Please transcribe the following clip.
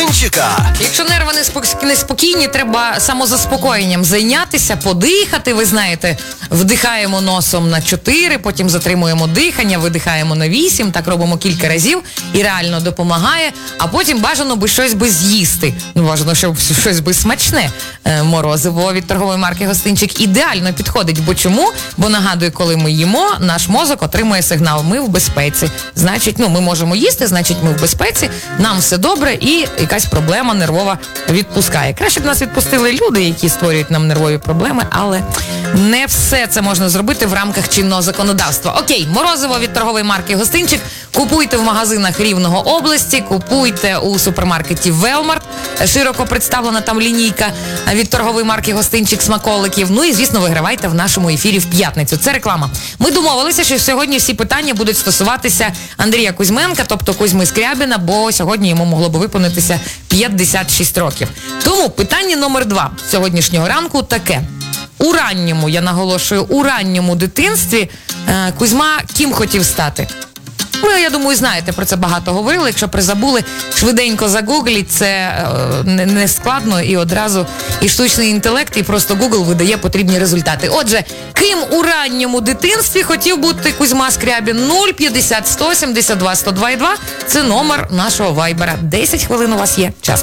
Гостинчика. Якщо нерви неспокійні, треба самозаспокоєнням зайнятися, подихати. Ви знаєте, вдихаємо носом на 4, потім затримуємо дихання, видихаємо на 8, так робимо кілька разів і реально допомагає. А потім бажано би щось би з'їсти. Ну, бажано, щоб щось би смачне. Морозиво від торгової марки Гостинчик ідеально підходить. Бо чому? Бо нагадую, коли ми їмо, наш мозок отримує сигнал. Ми в безпеці. Значить, ми можемо їсти, значить ми в безпеці, нам все добре і якась проблема нервова відпускає. Краще б нас відпустили люди, які створюють нам нервові проблеми, але не все це можна зробити в рамках чинного законодавства. Окей, морозиво від торгової марки Гостинчик купуйте в магазинах Рівного області, купуйте у супермаркеті Велмарт. Широко представлена там лінійка від торгової марки Гостинчик смаколиків. Ну і, звісно, вигравайте в нашому ефірі в п'ятницю. Це реклама. Ми домовилися, що сьогодні всі питання будуть стосуватися Андрія Кузьменка, тобто Кузьми Скрябіна, бо сьогодні йому могло би виповнитися 56 років. Тому питання номер 2 сьогоднішнього ранку таке. У ранньому, я наголошую, у ранньому дитинстві Кузьма ким хотів стати? Ви, я думаю, знаєте, про це багато говорили. Якщо призабули, швиденько загугліть, це не складно і одразу і штучний інтелект, і просто Google видає потрібні результати. Отже, ким у ранньому дитинстві хотів бути Кузьма Скрябін? 050 172 102 2. Це номер нашого вайбера. 10 хвилин у вас є. Час.